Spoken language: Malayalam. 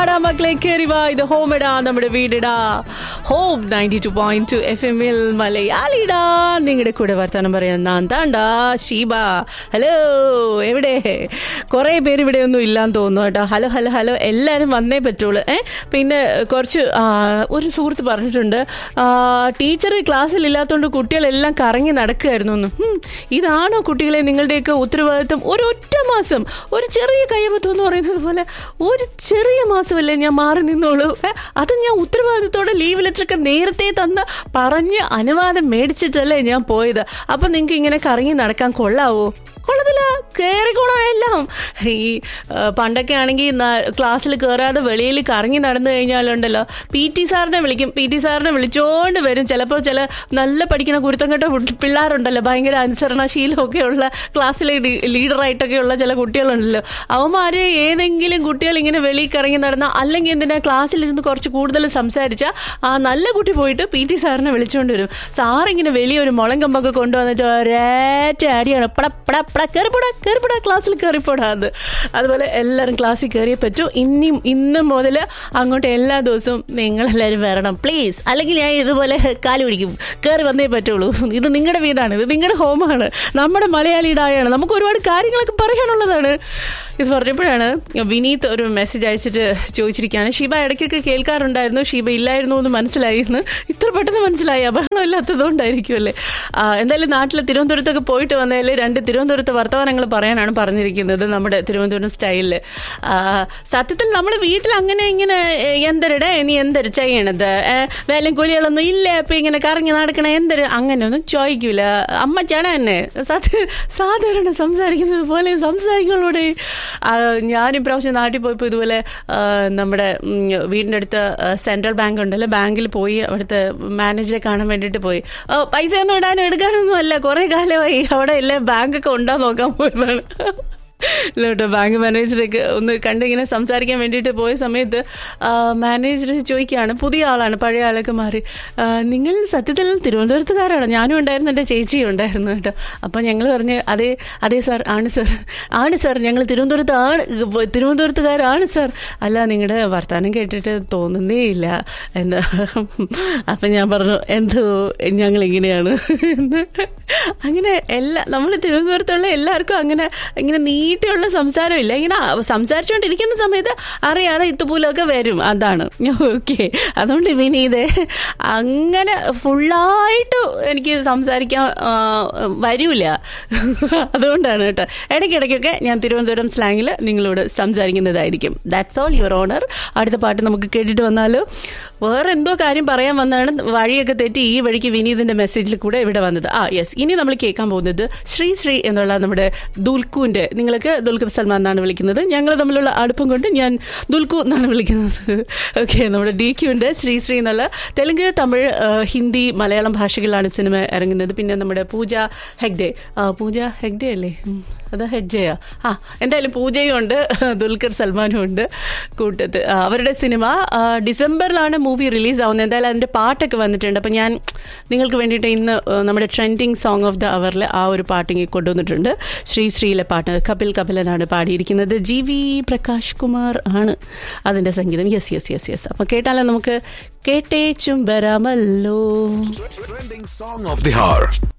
വാടാ മക്കളെ കയറി വാ, ഇത് ഹോമിടാ, നമ്മുടെ വീടിടാ. Home 92.2 FM മലയാളിടാ. നിങ്ങളുടെ കൂടെ വർത്താനം പറയാൻ ഞാൻ താണ്ടാ ഷീബ. ഹലോ, എവിടെ? കുറേ പേര് ഇവിടെ ഒന്നും ഇല്ലാന്ന് തോന്നുന്നു കേട്ടോ. ഹലോ ഹലോ ഹലോ, എല്ലാവരും വന്നേ പറ്റുള്ളൂ. പിന്നെ കുറച്ച് ഒരു സുഹൃത്ത് പറഞ്ഞിട്ടുണ്ട്, ടീച്ചർ ക്ലാസ്സിലില്ലാത്തതുകൊണ്ട് കുട്ടികളെല്ലാം കറങ്ങി നടക്കുകയായിരുന്നു എന്ന്. ഇതാണോ കുട്ടികളെ നിങ്ങളുടെയൊക്കെ ഉത്തരവാദിത്വം? ഒരൊറ്റ മാസം, ഒരു ചെറിയ കയ്യബദ്ധം എന്ന് പറയുന്നത് പോലെ ഒരു ചെറിയ മാസമല്ലേ ഞാൻ മാറി നിന്നോളൂ. അത് ഞാൻ ഉത്തരവാദിത്തോടെ ലീവ് ലെറ്ററൊക്കെ നേരത്തെ തന്ന് പറഞ്ഞ് അനുവാദം മേടിച്ചിട്ടല്ലേ ഞാൻ പോയത്. അപ്പം നിങ്ങൾക്ക് ഇങ്ങനെ കറങ്ങി നടക്കാൻ കൊള്ളാവോ? കൊള്ളത്തില്ല, കയറിക്കോണം എല്ലാം. ഈ പണ്ടൊക്കെ ആണെങ്കിൽ ക്ലാസ്സിൽ കയറാതെ വെളിയിൽ കറങ്ങി നടന്നു കഴിഞ്ഞാലുണ്ടല്ലോ, PT സാറിനെ വിളിക്കും. PT സാറിനെ വിളിച്ചോണ്ട് വരും. ചിലപ്പോൾ ചില നല്ല പഠിക്കുന്ന കുരുത്തം കേട്ട പിള്ളേരുണ്ടല്ലോ, ഭയങ്കര അനുസരണശീലമൊക്കെ ഉള്ള ക്ലാസ്സിലെ ലീഡറായിട്ടൊക്കെയുള്ള ചില കുട്ടികളുണ്ടല്ലോ. അവന്മാർ ഏതെങ്കിലും കുട്ടികൾ ഇങ്ങനെ വെളിയിൽ കറങ്ങി നടന്ന, അല്ലെങ്കിൽ എന്തിനാ ക്ലാസ്സിലിരുന്ന് കുറച്ച് കൂടുതൽ സംസാരിച്ചാൽ ആ നല്ല കുട്ടി പോയിട്ട് PT സാറിനെ വിളിച്ചുകൊണ്ട് വരും. സാറിങ്ങനെ വലിയൊരു മുളം കമ്പൊക്കെ കൊണ്ടുവന്നിട്ട് ഒരേറ്റ അടിയാണ്, പട കയറിപ്പോടാ ക്ലാസ്സിൽ കയറിപ്പോടാ. അതുപോലെ എല്ലാവരും ക്ലാസ്സിൽ കയറിയേ പറ്റൂ. ഇന്ന് മുതൽ അങ്ങോട്ട് എല്ലാ ദിവസവും നിങ്ങളെല്ലാവരും വരണം പ്ലീസ്. അല്ലെങ്കിൽ ഞാൻ ഇതുപോലെ കാല് പിടിക്കും, കയറി വന്നേ പറ്റുള്ളൂ. ഇത് നിങ്ങളുടെ വീടാണ്, ഇത് നിങ്ങളുടെ ഹോമാണ്, നമ്മുടെ മലയാളിയുടെയാണ്. നമുക്ക് ഒരുപാട് കാര്യങ്ങളൊക്കെ പറയാനുള്ളതാണ്. ഇത് പറഞ്ഞപ്പോഴാണ് വിനീത് ഒരു മെസ്സേജ് അയച്ചിട്ട് ചോദിച്ചിരിക്കുകയാണ്, ഷീബ ഇടയ്ക്കൊക്കെ കേൾക്കാറുണ്ടായിരുന്നു, ഷീബ ഇല്ലായിരുന്നു എന്ന് മനസ്സിലായിരുന്നു. ഇത്ര പെട്ടെന്ന് മനസ്സിലായി, അപകടം ഇല്ലാത്തതുകൊണ്ടായിരിക്കുമല്ലേ. എന്തായാലും നാട്ടിൽ തിരുവനന്തപുരത്തൊക്കെ പോയിട്ട് വന്നതിൽ 2 തിരുവനന്തപുരത്ത് വർത്തമാനങ്ങൾ പറയാനാണ് പറഞ്ഞിരിക്കുന്നത്, നമ്മുടെ തിരുവനന്തപുരം സ്റ്റൈലിൽ. സത്യത്തിൽ നമ്മുടെ വീട്ടിൽ അങ്ങനെ ഇങ്ങനെ എന്തരടെ നീ എന്തര് ചെയ്യണത്, വേലം കൂലികളൊന്നും ഇല്ല, ഇപ്പം ഇങ്ങനെ കറങ്ങി നടക്കണ എന്തര്, അങ്ങനെയൊന്നും ചോദിക്കൂല. അമ്മ ചേട്ട തന്നെ സാധാരണ സംസാരിക്കുന്നത് പോലെ സംസാരിക്കുള്ളൂടെ. ഞാനിപ്രാവശ്യം നാട്ടിൽ പോയപ്പോൾ ഇതുപോലെ നമ്മുടെ വീടിൻ്റെ അടുത്ത് സെൻട്രൽ ബാങ്ക് ഉണ്ടല്ലോ, ബാങ്കിൽ പോയി അവിടുത്തെ മാനേജറെ കാണാൻ വേണ്ടിയിട്ട് പോയി. പൈസയൊന്നും ഇടാനും എടുക്കാനൊന്നും അല്ല, കുറേ കാലമായി അവിടെ എല്ലാം ബാങ്കൊക്കെ ഉണ്ടാ നോക്കാൻ പോയതാണ് കേട്ടോ. ബാങ്ക് മാനേജറൊക്കെ ഒന്ന് കണ്ടിങ്ങനെ സംസാരിക്കാൻ വേണ്ടിയിട്ട് പോയ സമയത്ത് മാനേജർ ചോദിക്കുകയാണ്, പുതിയ ആളാണ്, പഴയ ആളൊക്കെ മാറി, നിങ്ങൾ സത്യത്തിൽ തിരുവനന്തപുരത്തുകാരാണ്? ഞാനും ഉണ്ടായിരുന്നു, എൻ്റെ ചേച്ചിയും ഉണ്ടായിരുന്നു കേട്ടോ. അപ്പം ഞങ്ങൾ പറഞ്ഞ് അതെ സാർ, ആണ് സാർ ഞങ്ങൾ തിരുവനന്തപുരത്തുകാരാണ് സാർ. അല്ല, നിങ്ങളുടെ വർത്തമാനം കേട്ടിട്ട് തോന്നുന്നേ ഇല്ല എന്താ. അപ്പം ഞാൻ പറഞ്ഞു, എന്തോ ഞങ്ങളിങ്ങനെയാണ് എന്ന്. അങ്ങനെ നമ്മൾ തിരുവനന്തപുരത്തുള്ള എല്ലാവർക്കും അങ്ങനെ ഇങ്ങനെ നീട്ടിയുള്ള സംസാരമില്ല. ഇങ്ങനെ സംസാരിച്ചുകൊണ്ടിരിക്കുന്ന സമയത്ത് അറിയാതെ ഇത്തുപോലൊക്കെ വരും, അതാണ്. ഓക്കെ, അതുകൊണ്ട് വിനീതേ അങ്ങനെ ഫുള്ളായിട്ട് എനിക്ക് സംസാരിക്കാൻ വരില്ല, അതുകൊണ്ടാണ് കേട്ടോ. ഇടയ്ക്കിടയ്ക്കൊക്കെ ഞാൻ തിരുവനന്തപുരം സ്ലാങ്ങിൽ നിങ്ങളോട് സംസാരിക്കുന്നതായിരിക്കും. That's all, your honour. അടുത്ത പാട്ട് നമുക്ക് കേട്ടിട്ട് വന്നാലോ? വേറെ എന്തോ കാര്യം പറയാൻ വന്നാണ്, വഴിയൊക്കെ തെറ്റി ഈ വഴിക്ക് വിനീതിൻ്റെ മെസ്സേജിൽ കൂടെ ഇവിടെ വന്നത്. യെസ്, ഇനി നമ്മൾ കേൾക്കാൻ പോകുന്നത് ശ്രീ എന്നുള്ള നമ്മുടെ ദുൽഖുവിൻ്റെ, നിങ്ങൾക്ക് ദുൽഖർ സൽമാൻ എന്നാണ് വിളിക്കുന്നത്, ഞങ്ങൾ തമ്മിലുള്ള അടുപ്പം കൊണ്ട് ഞാൻ ദുൽഖു എന്നാണ് വിളിക്കുന്നത്. ഓക്കെ, നമ്മുടെ DQൻ്റെ ശ്രീ എന്നുള്ള തെലുങ്ക്, തമിഴ്, ഹിന്ദി, മലയാളം ഭാഷകളിലാണ് സിനിമ ഇറങ്ങുന്നത്. പിന്നെ നമ്മുടെ പൂജ ഹെഗ്ഡെ അല്ലേ, അത് ഹെഡ്ജയാ, എന്തായാലും പൂജയും ഉണ്ട്, ദുൽഖർ സൽമാനും ഉണ്ട് കൂട്ടത്ത്. അവരുടെ സിനിമ ഡിസംബറിലാണ് മൂവി റിലീസ് ആവുന്നത്. എന്തായാലും അതിൻ്റെ പാട്ടൊക്കെ വന്നിട്ടുണ്ട്. അപ്പം ഞാൻ നിങ്ങൾക്ക് വേണ്ടിയിട്ട് ഇന്ന് നമ്മുടെ ട്രെൻഡിങ് സോങ് ഓഫ് ദ അവറിൽ ആ ഒരു പാട്ടിങ്ങി കൊണ്ടുവന്നിട്ടുണ്ട്. ശ്രീയിലെ പാട്ട് കപിലനാണ് പാടിയിരിക്കുന്നത്. GV പ്രകാശ് കുമാർ ആണ് അതിൻ്റെ സംഗീതം. യെസ്. അപ്പം കേട്ടാലോ, നമുക്ക് കേട്ടേച്ചും വരാമല്ലോ. Trending song of the hour.